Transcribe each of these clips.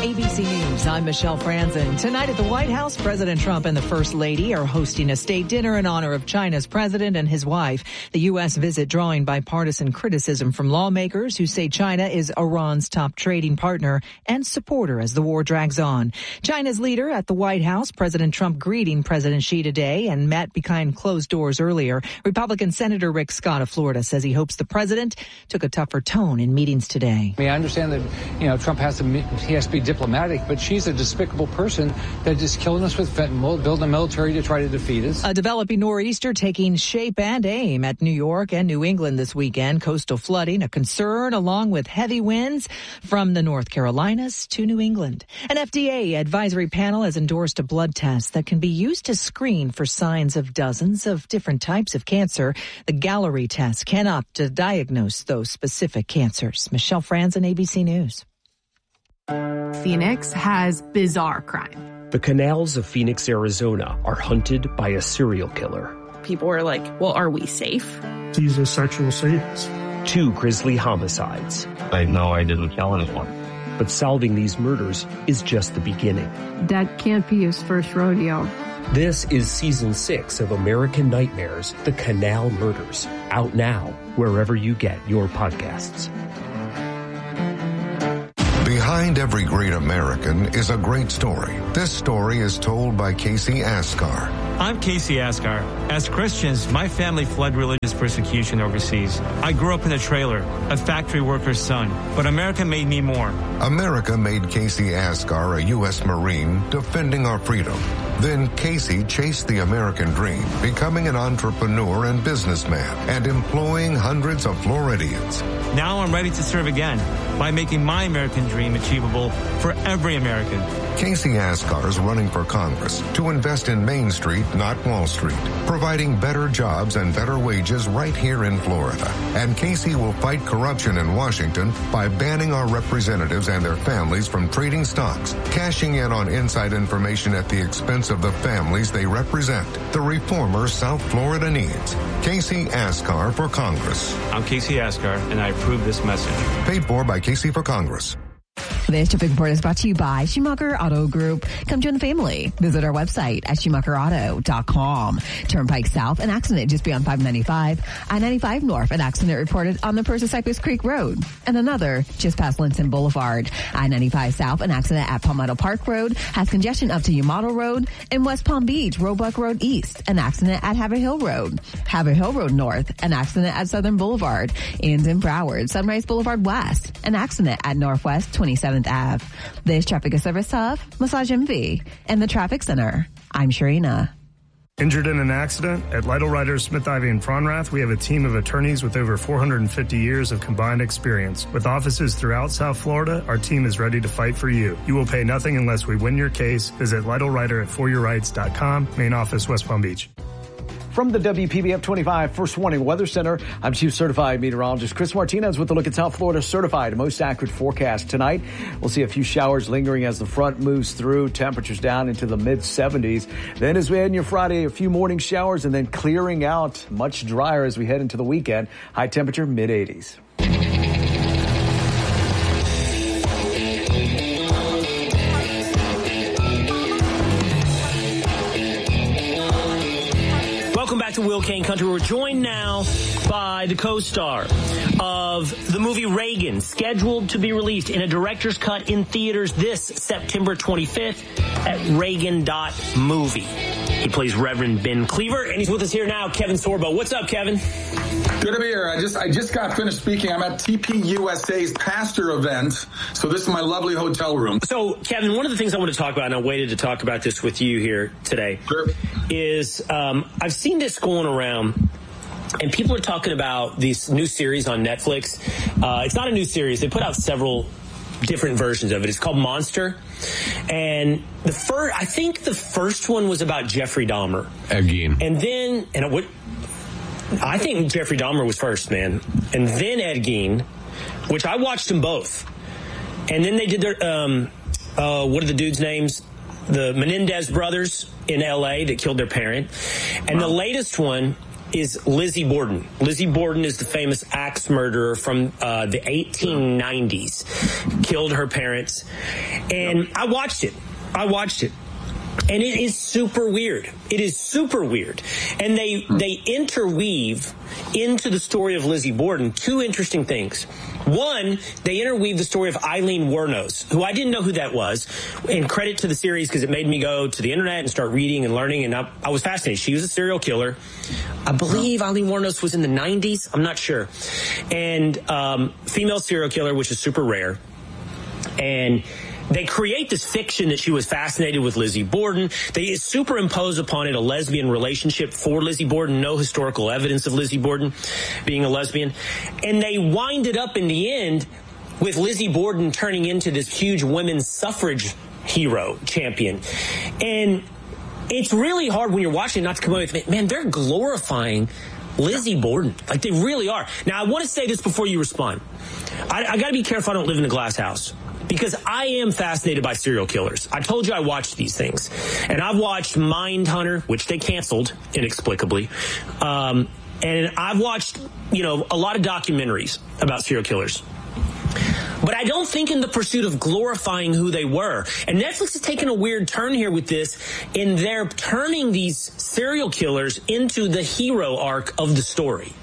ABC News, I'm Michelle Franzen. Tonight at the White House, President Trump and the First Lady are hosting a state dinner in honor of China's president and his wife. The U.S. visit drawing bipartisan criticism from lawmakers who say China is Iran's top trading partner and supporter as the war drags on. China's leader at the White House, President Trump greeting President Xi today and met behind closed doors earlier. Republican Senator Rick Scott of Florida says he hopes the president took a tougher tone in meetings today. I mean, I understand that, Trump has to be diplomatic, but she's a despicable person that is killing us with fentanyl, building a military to try to defeat us. A developing nor'easter taking shape and aim at New York and New England this weekend. Coastal flooding, a concern, along with heavy winds from the North Carolinas to New England. An FDA advisory panel has endorsed a blood test that can be used to screen for signs of dozens of different types of cancer. The Gallery test can opt to diagnose those specific cancers. Michelle Franzen, ABC News. Phoenix has bizarre crime. The canals of Phoenix, Arizona are hunted by a serial killer. People are like, well, are we safe? He's a sexual sadist. 2 grisly homicides. I know I didn't kill anyone. But solving these murders is just the beginning. That can't be his first rodeo. This is Season 6 of American Nightmares, The Canal Murders. Out now, wherever you get your podcasts. Behind every great American is a great story. This story is told by Casey Askar. I'm Casey Askar. As Christians, my family fled religious persecution overseas. I grew up in a trailer, a factory worker's son, but America made me more. America made Casey Askar a U.S. Marine defending our freedom. Then Casey chased the American dream, becoming an entrepreneur and businessman and employing hundreds of Floridians. Now I'm ready to serve again by making my American dream achievable for every American. Casey Askar is running for Congress to invest in Main Street, not Wall Street, providing better jobs and better wages right here in Florida. And Casey will fight corruption in Washington by banning our representatives and their families from trading stocks, cashing in on inside information at the expense of the families they represent. The reformer South Florida needs. Casey Askar for Congress. I'm Casey Askar, and I approve this message. Paid for by Casey for Congress. This traffic report is brought to you by Schumacher Auto Group. Come join the family. Visit our website at SchumacherAuto.com. Turnpike South, an accident just beyond 595. I-95 North, an accident reported on the Percy Cypress Creek Road. And another just past Linton Boulevard. I-95 South, an accident at Palmetto Park Road. Has congestion up to Yamato Road. In West Palm Beach, Roebuck Road East, an accident at Haverhill Road. Haverhill Road North, an accident at Southern Boulevard. And in Broward, Sunrise Boulevard West, an accident at Northwest 27th Ave. This traffic is service of Massage MV and the Traffic Center. I'm Sharina. Injured in an accident? At Lytle Riders, Smith, Ivy, and Fronrath, we have a team of attorneys with over 450 years of combined experience. With offices throughout South Florida, our team is ready to fight for you. You will pay nothing unless we win your case. Visit Lytle Rider at foryourrights.com. Main office, West Palm Beach. From the WPBF 25 First Warning Weather Center, I'm Chief Certified Meteorologist Chris Martinez with a look at South Florida's certified most accurate forecast tonight. We'll see a few showers lingering as the front moves through, temperatures down into the mid-70s. Then as we head in your Friday, a few morning showers and then clearing out, much drier as we head into the weekend. High temperature, mid-80s. Welcome back to Will Kane Country. We're joined now by the co-star of the movie Reagan, scheduled to be released in a director's cut in theaters this September 25th at Reagan.movie. He plays Reverend Ben Cleaver, and he's with us here now, Kevin Sorbo. What's up, Kevin? Good to be here. I just got finished speaking. I'm at TPUSA's pastor event, so this is my lovely hotel room. So, Kevin, one of the things I want to talk about, and I waited to talk about this with you here today, is I've seen this going around, and people are talking about this new series on Netflix. It's not a new series. They put out several different versions of it. It's called Monster. And I think the first one was about Jeffrey Dahmer. Again. And then, I think Jeffrey Dahmer was first, man. And then Ed Gein, which I watched them both. And then they did their, what are the dudes' names? The Menendez brothers in L.A. that killed their parent. And the latest one is Lizzie Borden. Lizzie Borden is the famous axe murderer from the 1890s. Killed her parents. And I watched it. And it is super weird. It is super weird. And they interweave into the story of Lizzie Borden two interesting things. One, they interweave the story of Eileen Wuornos, who I didn't know who that was. And credit to the series because it made me go to the internet and start reading and learning. And I was fascinated. She was a serial killer. I believe Eileen Wuornos was in the 90s. I'm not sure. And female serial killer, which is super rare. And they create this fiction that she was fascinated with Lizzie Borden. They superimpose upon it a lesbian relationship for Lizzie Borden, no historical evidence of Lizzie Borden being a lesbian. And they wind it up in the end with Lizzie Borden turning into this huge women's suffrage hero champion. And it's really hard when you're watching not to come away with, man, they're glorifying Lizzie Borden. Like, they really are. Now, I want to say this before you respond. I got to be careful I don't live in a glass house. Because I am fascinated by serial killers. I told you I watched these things. And I've watched Mindhunter, which they canceled inexplicably. And I've watched, a lot of documentaries about serial killers. But I don't think in the pursuit of glorifying who they were. And Netflix has taken a weird turn here with this, in they're turning these serial killers into the hero arc of the story.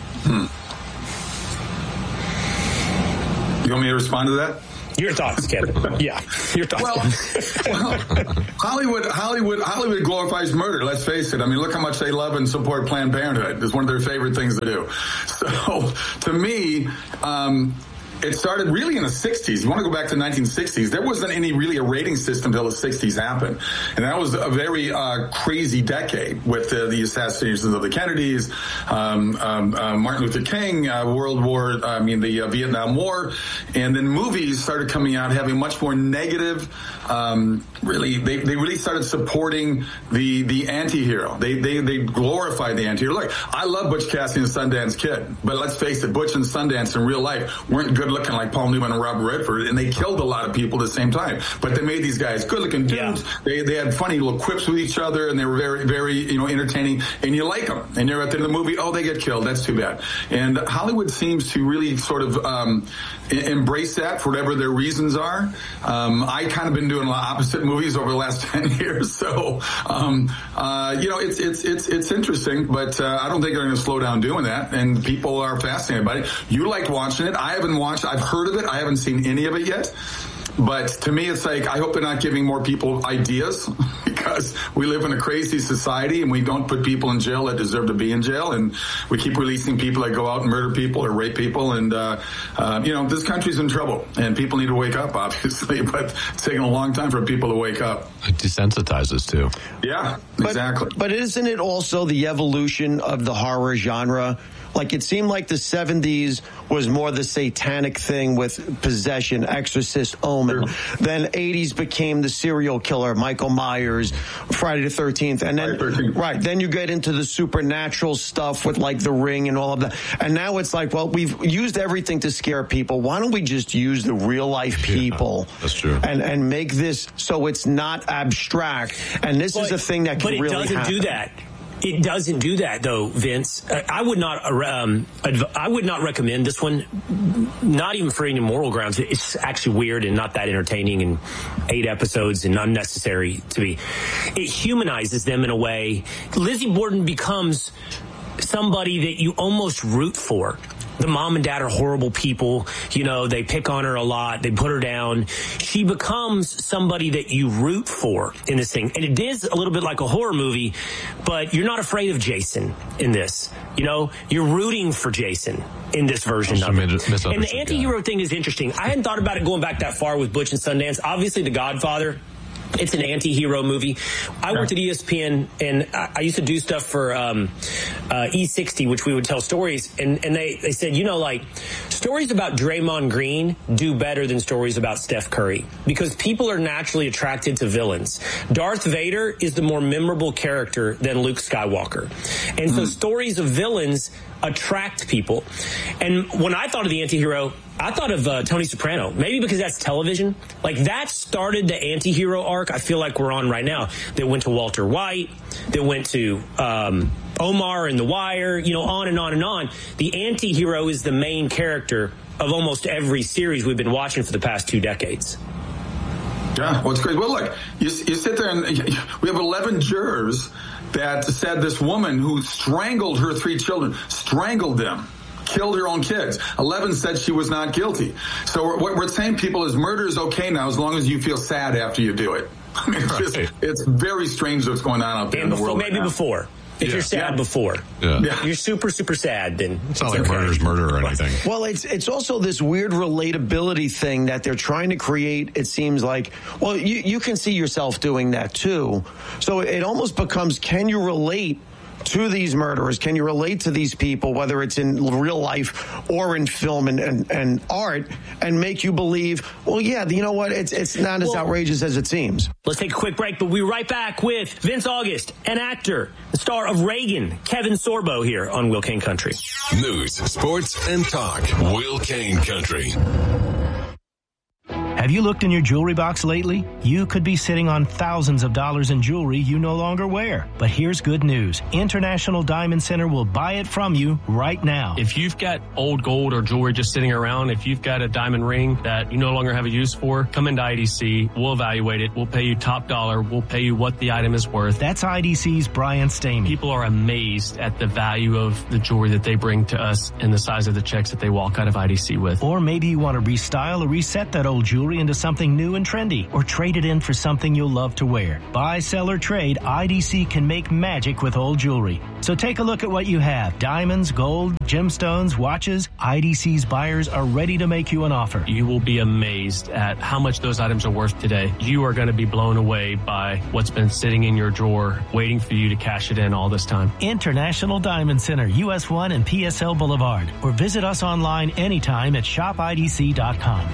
You want me to respond to that? Your thoughts, Kevin. Yeah, your thoughts. Well, Hollywood glorifies murder. Let's face it. I mean, look how much they love and support Planned Parenthood. It's one of their favorite things to do. So, to me, it started really in the 60s. You want to go back to the 1960s. There wasn't really a rating system until the 60s happened. And that was a very crazy decade with the assassinations of the Kennedys, Martin Luther King, the Vietnam War. And then movies started coming out having much more negative, they really started supporting the anti-hero. They glorified the anti-hero. Look, I love Butch Cassidy and Sundance Kid, but let's face it, Butch and Sundance in real life weren't good looking like Paul Newman and Robert Redford, and they killed a lot of people at the same time. But they made these guys good looking dudes. Yeah. They had funny little quips with each other, and they were very, very, entertaining, and you like them. And you're at the end of the movie, oh, they get killed. That's too bad. And Hollywood seems to really sort of embrace that for whatever their reasons are. I kind of been doing a lot of opposite movies over the last 10 years. So, it's interesting, but I don't think they're going to slow down doing that. And people are fascinated by it. You liked watching it. I haven't watched it. I've heard of it. I haven't seen any of it yet. But to me, it's like, I hope they're not giving more people ideas, because we live in a crazy society and we don't put people in jail that deserve to be in jail. And we keep releasing people that go out and murder people or rape people. And, this country's in trouble and people need to wake up, obviously. But it's taking a long time for people to wake up. It desensitizes, too. Yeah, exactly. But isn't it also the evolution of the horror genre? Like, it seemed like the 70s was more the satanic thing with Possession, Exorcist, Omen. Sure. Then 80s became the serial killer, Michael Myers, Friday the 13th. And then, right, then you get into the supernatural stuff with, like, The Ring and all of that. And now it's like, well, we've used everything to scare people. Why don't we just use the real-life people? That's true. And make this so it's not abstract. And this is a thing that can really happen. But it doesn't do that. It doesn't do that, though, Vince. I would not recommend this one, not even for any moral grounds. It's actually weird and not that entertaining, and 8 episodes and unnecessary to be. It humanizes them in a way. Lizzie Borden becomes somebody that you almost root for. The mom and dad are horrible people. They pick on her a lot. They put her down. She becomes somebody that you root for in this thing. And it is a little bit like a horror movie, but you're not afraid of Jason in this. You're rooting for Jason in this version of it. And the anti-hero thing is interesting. I hadn't thought about it going back that far with Butch and Sundance. Obviously, The Godfather. It's an anti-hero movie. I worked at ESPN, and I used to do stuff for E60, which we would tell stories. And they said, stories about Draymond Green do better than stories about Steph Curry, because people are naturally attracted to villains. Darth Vader is the more memorable character than Luke Skywalker. And so stories of villains attract people. And when I thought of the anti-hero, I thought of Tony Soprano, maybe because that's television. Like, that started the anti-hero arc I feel like we're on right now, that went to Walter White, that went to Omar and The Wire, on and on and on. The anti-hero is the main character of almost every series we've been watching for the past 2 decades. Yeah, well, it's great. Well, look, you sit there and we have 11 jurors that said this woman who strangled her 3 children, strangled them, killed her own kids. 11 said she was not guilty. So what we're saying, people, is murder is okay now as long as you feel sad after you do it. I mean, it's very strange what's going on out there in the world. Maybe before. If you're sad before, you're super, super sad, then it's not like murder's murder or anything. Well, it's also this weird relatability thing that they're trying to create. It seems like, well, you can see yourself doing that too. So it almost becomes, can you relate to these murderers? Can you relate to these people, whether it's in real life or in film and art, and make you believe, well, yeah, you know what? It's not as outrageous as it seems. Let's take a quick break, but we'll be right back with Vince August, an actor, the star of Reagan, Kevin Sorbo, here on Will Kane Country. News, sports, and talk. Will Kane Country. Have you looked in your jewelry box lately? You could be sitting on thousands of dollars in jewelry you no longer wear. But here's good news. International Diamond Center will buy it from you right now. If you've got old gold or jewelry just sitting around, if you've got a diamond ring that you no longer have a use for, come into IDC. We'll evaluate it. We'll pay you top dollar. We'll pay you what the item is worth. That's IDC's Brian Stamey. People are amazed at the value of the jewelry that they bring to us and the size of the checks that they walk out of IDC with. Or maybe you want to restyle or reset that old jewelry into something new and trendy, or trade it in for something you'll love to wear. Buy, sell, or trade, IDC can make magic with old jewelry. So take a look at what you have. Diamonds, gold, gemstones, watches. IDC's buyers are ready to make you an offer. You will be amazed at how much those items are worth today. You are going to be blown away by what's been sitting in your drawer, waiting for you to cash it in all this time. International Diamond Center, US 1 and PSL Boulevard. Or visit us online anytime at shopidc.com.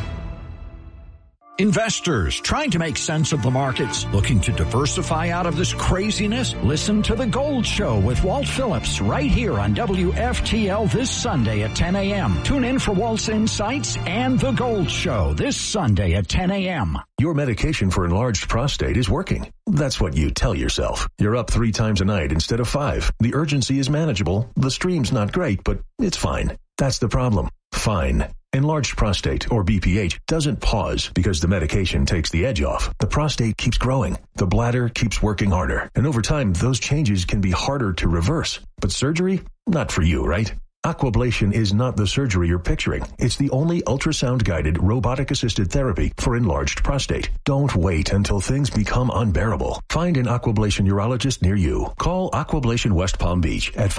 Investors trying to make sense of the markets, looking to diversify out of this craziness? Listen to The Gold Show with Walt Phillips right here on WFTL this Sunday at 10 a.m. Tune in for Walt's insights and The Gold Show this Sunday at 10 a.m. Your medication for enlarged prostate is working. That's what you tell yourself. You're up 3 times a night instead of 5. The urgency is manageable. The stream's not great, but it's fine. That's the problem. Fine. Enlarged prostate, or BPH, doesn't pause because the medication takes the edge off. The prostate keeps growing. The bladder keeps working harder. And over time, those changes can be harder to reverse. But surgery? Not for you, right? Aquablation is not the surgery you're picturing. It's the only ultrasound-guided, robotic-assisted therapy for enlarged prostate. Don't wait until things become unbearable. Find an Aquablation urologist near you. Call Aquablation West Palm Beach at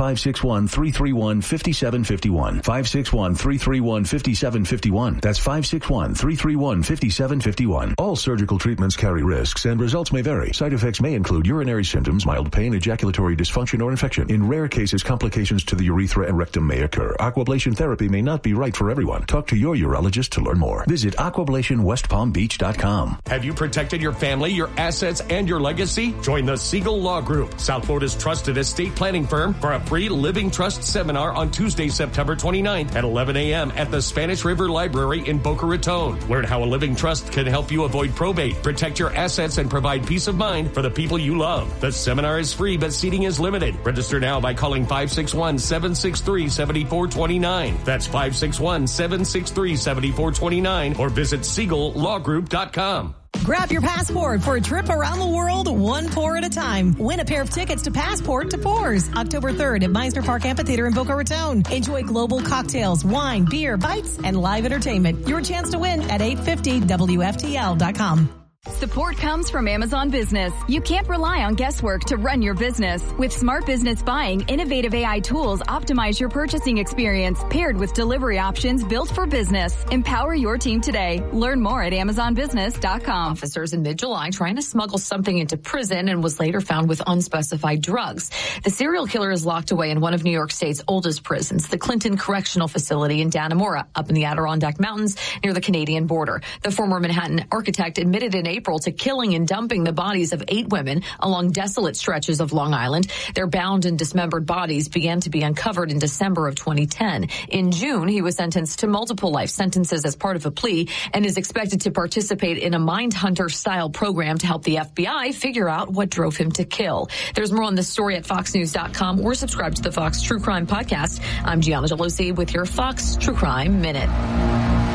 561-331-5751. 561-331-5751. That's 561-331-5751. All surgical treatments carry risks and results may vary. Side effects may include urinary symptoms, mild pain, ejaculatory dysfunction, or infection. In rare cases, complications to the urethra and rectum may occur. Aquablation therapy may not be right for everyone. Talk to your urologist to learn more. Visit aquablationwestpalmbeach.com. Have you protected your family, your assets, and your legacy? Join the Siegel Law Group, South Florida's trusted estate planning firm, for a free Living Trust seminar on Tuesday, September 29th at 11 a.m. at the Spanish River Library in Boca Raton. Learn how a living trust can help you avoid probate, protect your assets, and provide peace of mind for the people you love. The seminar is free, but seating is limited. Register now by calling 561-763-7429. That's 561-763-7429, or visit SiegelLawGroup.com. Grab your passport for a trip around the world, one pour at a time. Win a pair of tickets to Passport to Pours, October 3rd at Meisner Park Amphitheater in Boca Raton. Enjoy global cocktails, wine, beer, bites, and live entertainment. Your chance to win at 850WFTL.com. Support comes from Amazon Business. You can't rely on guesswork to run your business. With Smart Business Buying, innovative AI tools optimize your purchasing experience, paired with delivery options built for business. Empower your team today. Learn more at AmazonBusiness.com. Officers in mid-July trying to smuggle something into prison and was later found with unspecified drugs. The serial killer is locked away in one of New York State's oldest prisons, the Clinton Correctional Facility in Dannemora, up in the Adirondack Mountains near the Canadian border. The former Manhattan architect admitted in April to killing and dumping the bodies of 8 women along desolate stretches of Long Island. Their bound and dismembered bodies began to be uncovered in December of 2010. In June, he was sentenced to multiple life sentences as part of a plea and is expected to participate in a Mindhunter-style program to help the FBI figure out what drove him to kill. There's more on this story at foxnews.com or subscribe to the Fox True Crime Podcast. I'm Gianna Delosi with your Fox True Crime Minute.